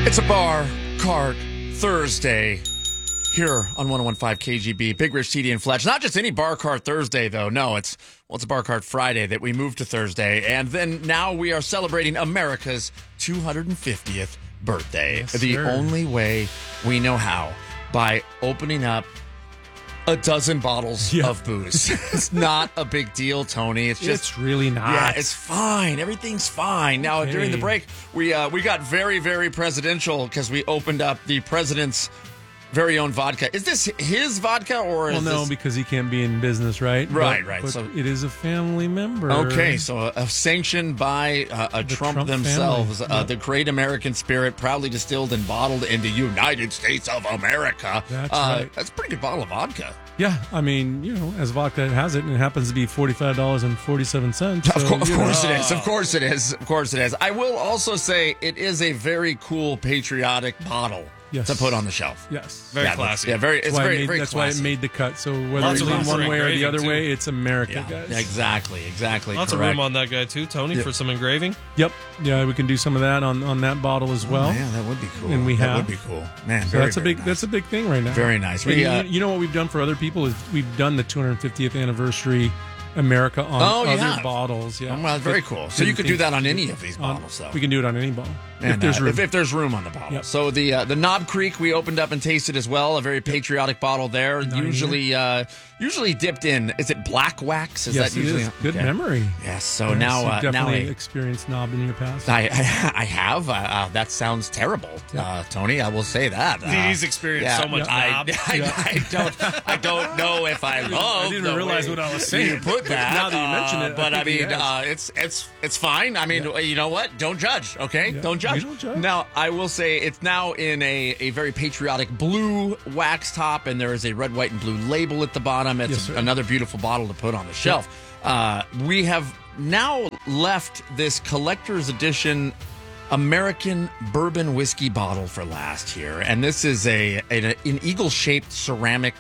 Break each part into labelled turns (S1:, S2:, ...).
S1: It's a Bar Cart Thursday here on 101.5 KGB. Big Rich, TD, and Fletch. Not just any Bar Cart Thursday, though. No, it's a Bar Cart Friday that we moved to Thursday. And then now we are celebrating America's 250th birthday.
S2: Yes,
S1: the
S2: sir.
S1: only way we know how, by opening up a dozen bottles of booze. It's not a big deal, Tony.
S2: It's really not.
S1: Yeah, it's fine. Everything's fine. Now,
S2: Okay.
S1: during the break, we got very, very presidential because we opened up the president's very own vodka. Is this his vodka or is
S2: Well, no,
S1: this...
S2: because he can't be in business, right?
S1: Right,
S2: But-
S1: right.
S2: But
S1: So-
S2: it is a family member.
S1: Okay, so sanctioned by Trump
S2: Trump
S1: themselves,
S2: family. Yeah.
S1: the great American spirit, proudly distilled and bottled in the United States of America.
S2: That's right.
S1: That's a pretty good bottle of vodka.
S2: Yeah, I mean, as vodka has it, and it happens to be $45.47.
S1: Of course
S2: know.
S1: it is. Of course it is. Of course it is. I will also say it is a very cool patriotic bottle
S2: Yes.
S1: to put on the shelf.
S2: Yes.
S3: Very
S1: Yeah,
S3: classy.
S1: Yeah, very. It's
S2: That's why
S1: very,
S2: it made,
S1: very
S2: that's
S1: classy.
S2: why it made the cut. So whether
S3: Lots
S2: it's
S3: of
S2: lean
S3: room for
S2: one way or the
S3: engraving,
S2: other
S3: too.
S2: way, it's America,
S1: Yeah,
S2: guys.
S1: exactly.
S3: Lots
S1: correct.
S3: of room on that guy too, Tony, for some engraving.
S2: Yep. Yeah, we can do some of that on that bottle as well.
S1: Yeah, that would be cool.
S2: And we
S1: that
S2: have.
S1: would be cool, man.
S2: So
S1: very,
S2: that's a
S1: very
S2: big
S1: nice.
S2: that's a big thing right now.
S1: Very nice.
S2: And
S1: We,
S2: you know what we've done for other people is we've done the 250th anniversary America on
S1: Oh, you
S2: other
S1: have?
S2: bottles. Yeah,
S1: Well, very cool. So you could do that on any of these bottles, though.
S2: We can do it on any bottle
S1: And,
S2: if there's room.
S1: If there's room on the bottle.
S2: Yep.
S1: So the Knob Creek we opened up and tasted as well. A very patriotic bottle there. Usually dipped in. Is it black wax? Is
S2: yes,
S1: that
S2: it
S1: usually
S2: is. Good
S1: okay.
S2: memory.
S1: Yes. So
S2: Yes,
S1: now
S2: you've
S1: now
S2: definitely experienced knob in your past.
S1: I have. That sounds terrible, Tony. I will say that.
S3: He's experienced so much knob.
S1: I don't know if I love.
S2: I didn't
S1: the
S2: realize
S1: way
S2: what I was
S1: You
S2: saying.
S1: put that.
S2: Now that you mention it,
S1: but I
S2: think
S1: mean,
S2: he has.
S1: it's fine. I mean, you know what? Don't judge. Okay,
S2: Yeah,
S1: don't judge.
S2: we don't judge.
S1: Now, I will say it's now in a very patriotic blue wax top, and there is a red, white, and blue label at the bottom. It's
S2: Yes, sir.
S1: another beautiful bottle to put on the shelf. We have now left this collector's edition American bourbon whiskey bottle for last here, and this is an eagle-shaped ceramic.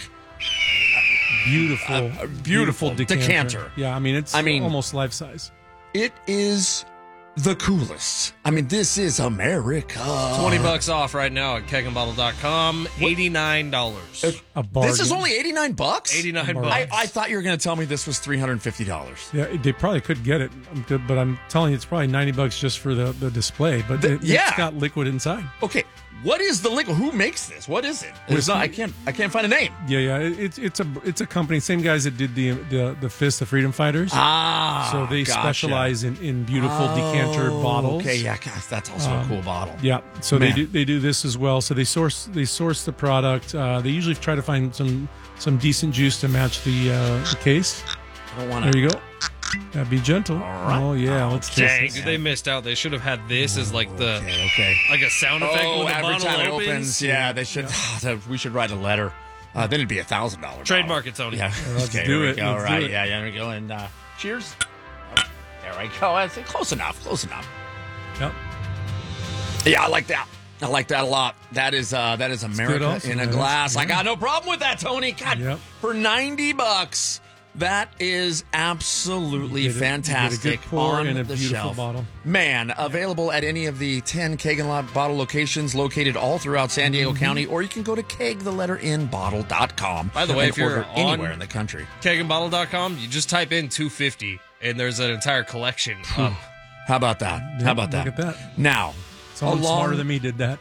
S2: Beautiful
S1: decanter.
S2: Yeah, I mean it's almost life size.
S1: It is the coolest. I mean, this is America.
S3: $20 off right now at keggandbottle.com. $89.
S2: A bargain.
S1: This is only $89.
S3: $89.
S1: I thought you were going to tell me this was $350.
S2: Yeah, they probably could get it, but I'm telling you, it's probably $90 just for the display. But it's got liquid inside.
S1: Okay, what is the liquid? Who makes this? What is it? It's not, I can't find a name.
S2: Yeah. It's a company, same guys that did the Fist, the Freedom Fighters.
S1: So
S2: they
S1: gotcha.
S2: specialize in beautiful decanter bottles.
S1: Okay, yeah, gosh, that's also a cool bottle.
S2: Yeah, so
S1: Man.
S2: they do this as well. So they source the product. They usually try to find some decent juice to match the case.
S1: I don't want to.
S2: There you go. Yeah, be gentle.
S1: right.
S2: Oh yeah, let's
S3: Dang,
S2: taste
S3: dude,
S2: it.
S3: they missed out. They should have had this as like the
S1: Okay.
S3: like a sound effect when the
S1: every
S3: bottle
S1: time it
S3: opens.
S1: opens, yeah, they should. We should write a letter. Then it'd be $1,000.
S3: Trademark it, Tony.
S1: Yeah,
S2: let's
S1: okay,
S2: do
S1: here
S2: it.
S1: We go.
S2: Let's do
S1: Right,
S2: it.
S1: yeah, there we go. And cheers. Oh, there we go. That's close enough. Close enough.
S2: Yep.
S1: Yeah, I like that. I like that a lot. That is America
S2: also,
S1: in a
S2: man.
S1: glass. I
S2: Yeah.
S1: got no problem with that, Tony. God,
S2: Yep.
S1: for $90, that is absolutely
S2: You get a
S1: fantastic
S2: good pour
S1: on
S2: and a
S1: the
S2: beautiful
S1: shelf.
S2: bottle.
S1: Man, available at any of the 10 Keg and Lot bottle locations located all throughout San Diego County, or you can go to kegthelletterinbottle.com.
S3: By the way,
S1: and
S3: if you're
S1: order
S3: on-
S1: anywhere in the country.
S3: Keggandbottle.com, you just type in 250 and there's an entire collection up.
S1: How about that?
S2: Yeah,
S1: How about that?
S2: look at that.
S1: Now,
S2: Someone smarter than me did that.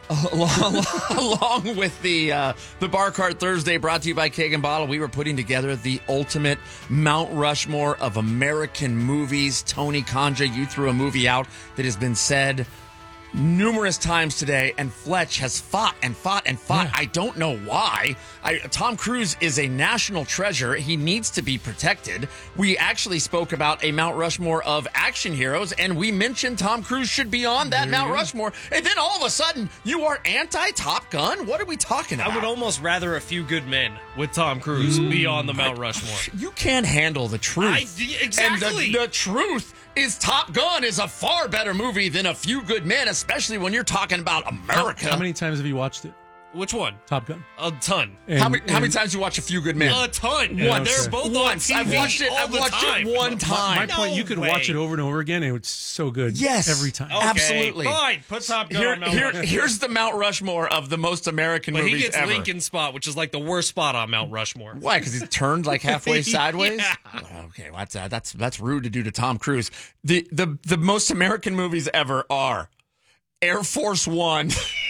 S1: along with the Bar Cart Thursday brought to you by Keg and Bottle, we were putting together the ultimate Mount Rushmore of American movies. Tony Kanja, you threw a movie out that has been said numerous times today, and Fletch has fought and fought and fought.
S2: Yeah.
S1: I don't know why. Tom Cruise is a national treasure. He needs to be protected. We actually spoke about a Mount Rushmore of action heroes, and we mentioned Tom Cruise should be on that Mount Rushmore. And then all of a sudden, you are anti-Top Gun? What are we talking about?
S3: I would almost rather A Few Good Men with Tom Cruise be on the Mount Rushmore.
S1: You can't handle the truth.
S3: Exactly.
S1: And the truth is Top Gun is a far better movie than A Few Good Men, especially when you're talking about America.
S2: How many times have you watched it?
S3: Which one?
S2: Top Gun.
S3: A ton.
S1: How many times you watch A Few Good Men?
S3: A ton.
S1: Once.
S3: They're both
S1: Once.
S3: on TV
S1: I've watched it.
S3: all
S1: I've
S3: the
S1: watched
S3: time.
S1: it one time.
S2: My point, you could watch it
S3: way.
S2: over and over again, and it's so good.
S1: Yes.
S2: Every time.
S3: Okay,
S1: Absolutely.
S3: Fine. Put Top Gun on Mount Rushmore.
S1: Here's the Mount Rushmore of the most American
S3: But
S1: movies
S3: he gets
S1: ever.
S3: Lincoln's spot, which is like the worst spot on Mount Rushmore.
S1: Why? Because he's turned like halfway sideways.
S3: Yeah.
S1: Well, okay, well, that's rude to do to Tom Cruise. The most American movies ever are Air Force One,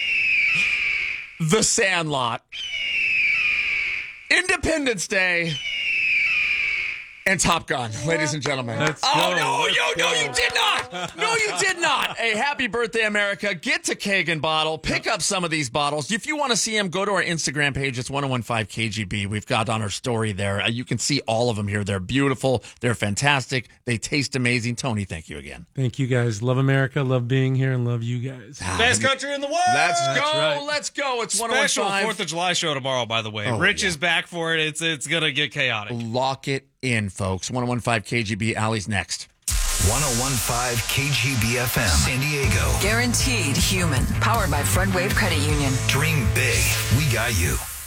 S1: The Sandlot, Independence Day, and Top Gun, ladies and gentlemen.
S2: Let's
S1: oh
S2: go.
S1: no,
S2: Let's
S1: no,
S2: go.
S1: you did not. No, you did not. Hey, happy birthday, America. Get to Kagan Bottle. Pick up some of these bottles. If you want to see them, go to our Instagram page. It's 1015 KGB. We've got on our story there. You can see all of them here. They're beautiful. They're fantastic. They taste amazing. Tony, thank you again.
S2: Thank you guys. Love America. Love being here, and love you guys.
S3: Best country in the world.
S1: Let's go.
S2: right.
S1: Let's go. It's
S3: Special
S1: 1015.
S3: 4th of July show tomorrow, by the way.
S1: Oh,
S3: Rich
S1: yeah.
S3: is back for it. It's going to get chaotic.
S1: Lock it in, folks. 1015 KGB. Allie's next.
S4: 1015 KGB FM, San Diego.
S5: Guaranteed human. Powered by Frontwave Credit Union.
S4: Dream big. We got you.